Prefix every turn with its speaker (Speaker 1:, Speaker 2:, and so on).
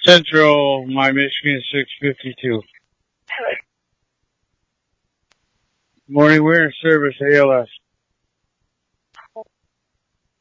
Speaker 1: Central, My Michigan 652.
Speaker 2: Hello.
Speaker 1: Morning, we're in service, ALS.